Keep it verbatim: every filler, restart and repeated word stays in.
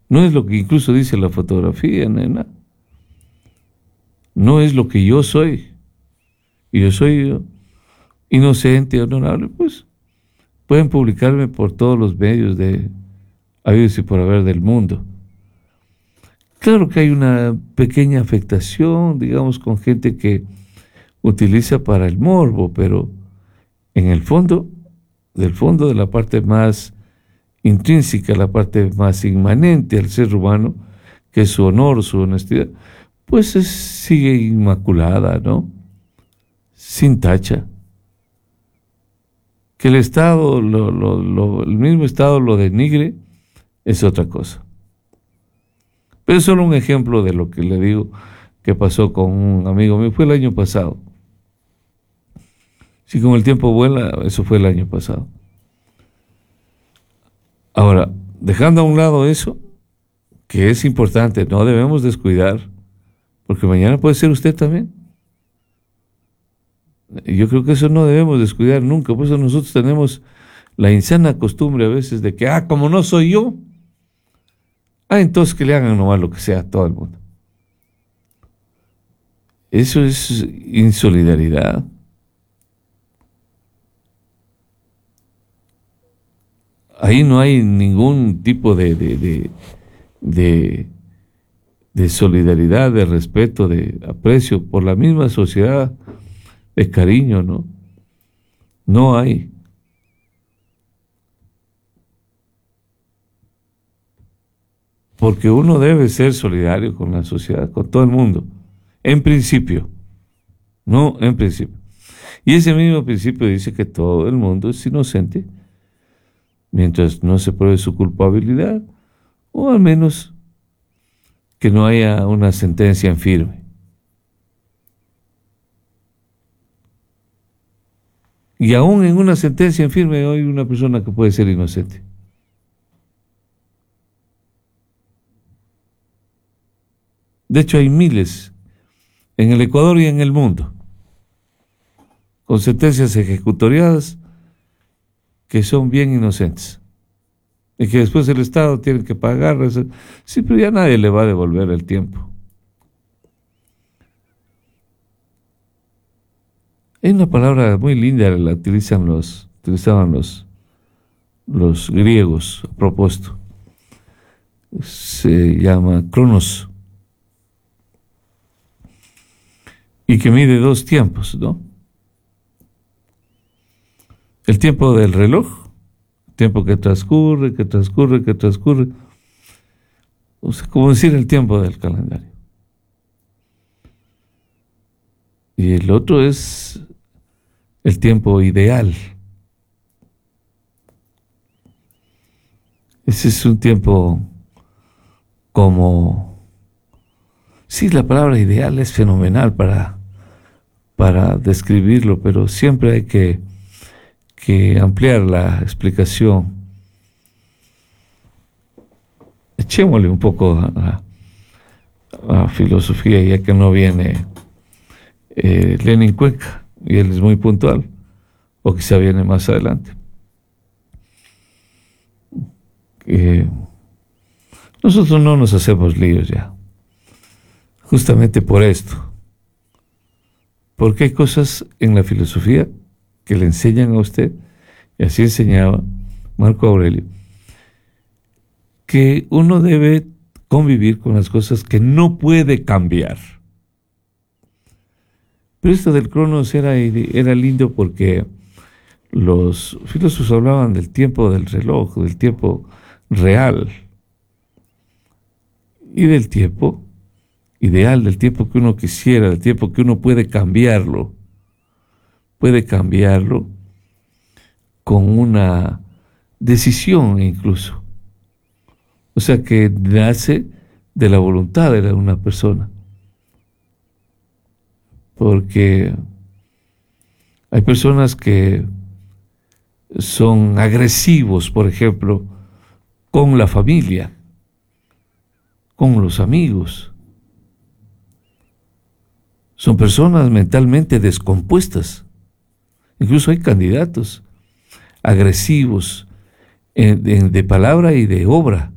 No es lo que incluso dice la fotografía, nena. No es lo que yo soy. Y yo soy inocente, honorable, pues pueden publicarme por todos los medios de habidos y por haber del mundo. Claro que hay una pequeña afectación, digamos, con gente que utiliza para el morbo, pero en el fondo, del fondo de la parte más intrínseca, la parte más inmanente al ser humano, que es su honor, su honestidad, pues es, sigue inmaculada, ¿no? Sin tacha. Que el Estado, lo, lo, lo, el mismo Estado lo denigre, es otra cosa. Pero es solo un ejemplo de lo que le digo que pasó con un amigo mío. Fue el año pasado. Si con el tiempo vuela, eso fue el año pasado. Ahora, dejando a un lado eso, que es importante, no debemos descuidar, porque mañana puede ser usted también. Yo creo que eso no debemos descuidar nunca. Por eso nosotros tenemos la insana costumbre a veces de que, ah, como no soy yo, ah, entonces que le hagan nomás lo que sea a todo el mundo. Eso es insolidaridad. Ahí no hay ningún tipo de, de, de, de, de solidaridad, de respeto, de aprecio por la misma sociedad, de cariño, ¿no? No hay. Porque uno debe ser solidario con la sociedad, con todo el mundo, en principio, no en principio. Y ese mismo principio dice que todo el mundo es inocente, mientras no se pruebe su culpabilidad, o al menos que no haya una sentencia en firme. Y aún en una sentencia en firme hay una persona que puede ser inocente. De hecho, hay miles en el Ecuador y en el mundo con sentencias ejecutoriadas que son bien inocentes y que después el Estado tiene que pagar. Sí, pero ya nadie le va a devolver el tiempo. Hay una palabra muy linda, la utilizan los, utilizaban los, los griegos a propósito. Se llama cronos. Y que mide dos tiempos, ¿no? El tiempo del reloj, el tiempo que transcurre, que transcurre, que transcurre. O sea, como decir el tiempo del calendario. Y el otro es el tiempo ideal. Ese es un tiempo como... Sí, la palabra ideal es fenomenal para, para describirlo, pero siempre hay que, que ampliar la explicación. Echémosle un poco a, a, a filosofía, ya que no viene eh, Lenin Cuenca, y él es muy puntual, o quizá viene más adelante. Eh, nosotros no nos hacemos líos ya. Justamente por esto, porque hay cosas en la filosofía que le enseñan a usted, y así enseñaba Marco Aurelio, que uno debe convivir con las cosas que no puede cambiar. Pero esto del cronos era, era lindo porque los filósofos hablaban del tiempo del reloj, del tiempo real, y del tiempo ideal, del tiempo que uno quisiera, del tiempo que uno puede cambiarlo, puede cambiarlo con una decisión incluso. O sea, que nace de la voluntad de una persona. Porque hay personas que son agresivos, por ejemplo, con la familia, con los amigos. Son personas mentalmente descompuestas. Incluso hay candidatos agresivos en, en, de palabra y de obra.